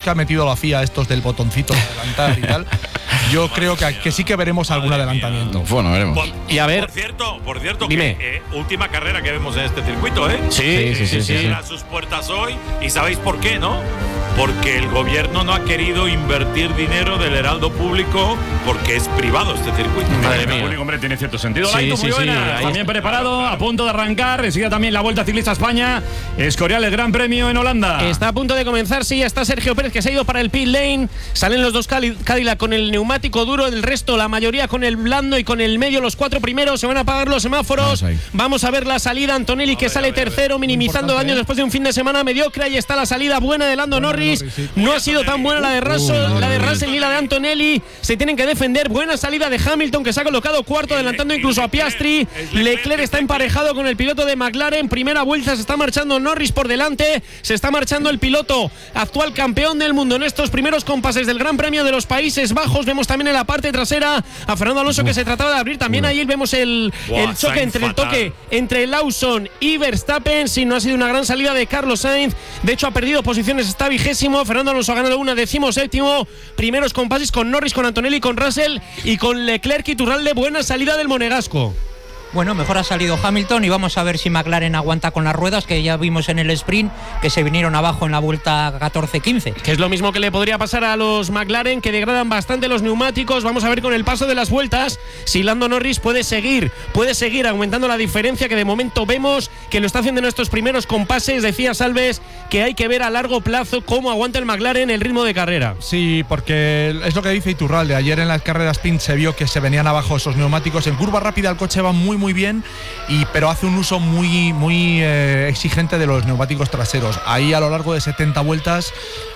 que ha metido la FIA estos del botoncito de adelantar y tal, yo creo que sí que veremos algún adelantamiento. Bueno, veremos. Y a ver, por cierto, dime. que última carrera que vemos en este circuito, ¿eh? Sí. Cierra sus puertas hoy y sabéis por qué, ¿no? Porque el gobierno no ha querido invertir dinero del heraldo público porque es privado este circuito. Madre mía. Público, hombre, tiene cierto sentido. Sí, Laito, sí, muy sí, buena. ahí También está. preparado, a punto de arrancar. Enseguida también la Vuelta Ciclista a España. Escorial, el Gran Premio en Holanda. Está a punto de comenzar, sí, está Sergio Pérez que se ha ido para el pit lane. Salen los dos Cadillac con el neumático duro, el resto, la mayoría con el blando y con el medio. Los 4 primeros se van a apagar los semáforos. Vamos a ver la salida. Antonelli que sale tercero, minimizando daños después de un fin de semana mediocre. Ahí está la salida buena de Lando Norris. No ha sido tan buena la de Russell ni la de Antonelli. Se tienen que defender. Buena salida de Hamilton que se ha colocado cuarto, adelantando incluso a Piastri. Leclerc está emparejado con el piloto de McLaren. Primera vuelta, se está marchando Norris por delante. Se está marchando el piloto actual campeón del mundo en estos primeros compases del Gran Premio de los Países Bajos. Vemos también en la parte trasera a Fernando Alonso que se trataba de abrir. También ahí vemos el choque entre Lawson y Verstappen. Sí, no ha sido una gran salida de Carlos Sainz. De hecho, ha perdido posiciones, está 20º. Fernando Alonso ha ganado una, 17º. Primeros compases con Norris, con Antonelli, con Russell y con Leclerc y Turralde. Buena salida del monegasco. Bueno, mejor ha salido Hamilton y vamos a ver si McLaren aguanta con las ruedas, que ya vimos en el sprint que se vinieron abajo en la vuelta 14-15. Que es lo mismo que le podría pasar a los McLaren, que degradan bastante los neumáticos. Vamos a ver con el paso de las vueltas si Lando Norris puede seguir aumentando la diferencia, que de momento vemos que lo está haciendo en estos primeros compases. Decía Salves que hay que ver a largo plazo cómo aguanta el McLaren el ritmo de carrera. Sí, porque es lo que dice Iturralde. Ayer en las carreras sprint se vio que se venían abajo esos neumáticos. En curva rápida el coche va muy bien, pero hace un uso muy exigente de los neumáticos traseros. Ahí a lo largo de 70 vueltas,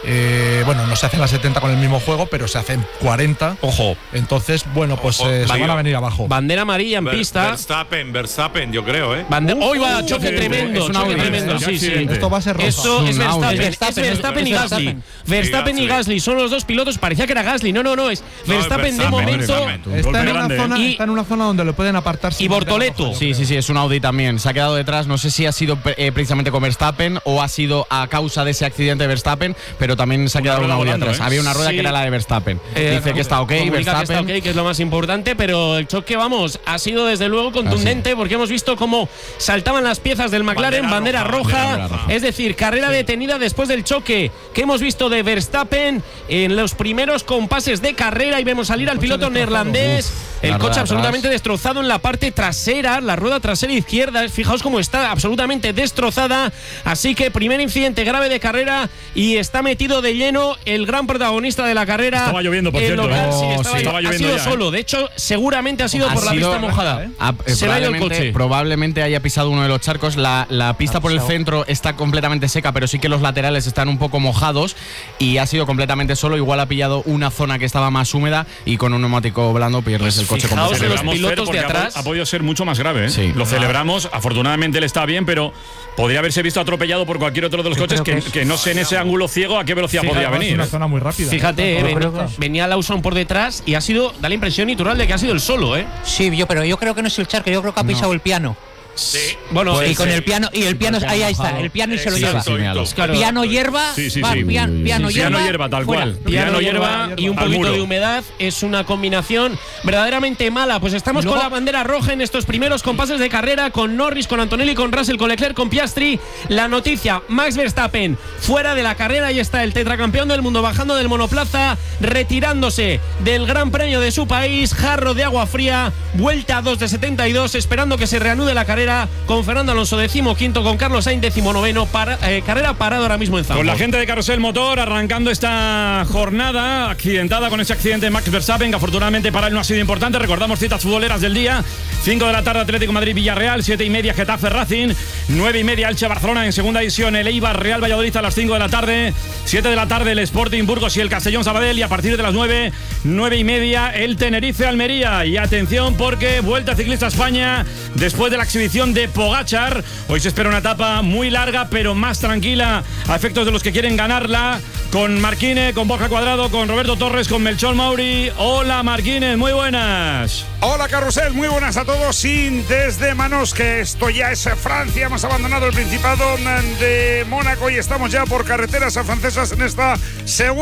no se hacen las 70 con el mismo juego, pero se hacen 40. Ojo. Entonces, se van a venir abajo. Bandera amarilla en pista. Verstappen, yo creo, ¿eh? Hoy va choque tremendo, sí. Esto va a ser rojo. Esto es Verstappen y Gasly. Verstappen y Gasly son los dos pilotos. Parecía que era Gasly. No, es Verstappen de momento. Está en una zona donde lo pueden apartar. Y Bortoleto. Sí, es un Audi también. Se ha quedado detrás. No sé si ha sido precisamente con Verstappen o ha sido a causa de ese accidente de Verstappen, pero también se ha quedado un Audi atrás. Había una rueda que era la de Verstappen. Dice que está ok, Verstappen. Que es lo más importante, pero el choque, ha sido desde luego contundente, porque hemos visto cómo saltaban las piezas del McLaren, bandera roja. Es decir, carrera detenida después del choque que hemos visto de Verstappen en los primeros compases de carrera, y vemos salir al piloto neerlandés. El coche absolutamente destrozado en la parte trasera, la rueda trasera izquierda. Fijaos cómo está absolutamente destrozada. Así que primer incidente grave de carrera, y está metido de lleno el gran protagonista de la carrera. Estaba lloviendo, por cierto. Estaba lloviendo solo. De hecho, seguramente ha sido por la pista mojada. Se le ha ido el coche. Probablemente haya pisado uno de los charcos. La pista por el centro está completamente seca, pero sí que los laterales están un poco mojados, y ha sido completamente solo. Igual ha pillado una zona que estaba más húmeda, y con un neumático blando pierdes el coche. Fijaos en los pilotos de atrás. Ha podido ser mucho más grave, ¿eh? Sí. Lo celebramos. Afortunadamente él está bien, pero podría haberse visto atropellado por cualquier otro de los coches que no sé en ese ángulo ciego a qué velocidad podría venir. Es una zona muy rápida. Fíjate, venía Lawson por detrás y da la impresión Iturralde que ha sido el solo, ¿eh? Sí, pero yo creo que no es el charco, yo creo que ha pisado el piano. Sí. Bueno, y con el piano, ahí está, el piano y se lo lleva. Piano hierba, piano hierba, tal cual. Piano hierba y un poquito de humedad. Es una combinación verdaderamente mala. Pues estamos con la bandera roja en estos primeros compases de carrera, con Norris, con Antonelli, con Russell, con Leclerc, con Piastri. La noticia: Max Verstappen fuera de la carrera. Ahí está el tetracampeón del mundo bajando del monoplaza, retirándose del Gran Premio de su país. Jarro de agua fría, vuelta 2 de 72, esperando que se reanude la carrera, con Fernando Alonso 15º, con Carlos Sainz 19º. Carrera parada ahora mismo en Zandvoort. Con la gente de Carrusel Motor arrancando esta jornada accidentada con ese accidente de Max Verstappen, que afortunadamente para él no ha sido importante. Recordamos citas futboleras del día: 5 de la tarde Atlético Madrid-Villarreal, 7:30 Getafe Racing, 9:30 Elche Barcelona en segunda división, el Eibar Real Valladolid a las 5 de la tarde, 7 de la tarde el Sporting Burgos y el Castellón Sabadell, y a partir de las 9:30 el Tenerife Almería. Y atención, porque Vuelta Ciclista a España después de la exhibición de Pogačar. Hoy se espera una etapa muy larga, pero más tranquila a efectos de los que quieren ganarla, con Marquínez, con Borja Cuadrado, con Roberto Torres, con Melchor Mauri. Hola Marquínez, muy buenas. Hola Carrusel, muy buenas a todos. Sí, desde Manos, que esto ya es Francia. Hemos abandonado el Principado de Mónaco y estamos ya por carreteras francesas en esta segunda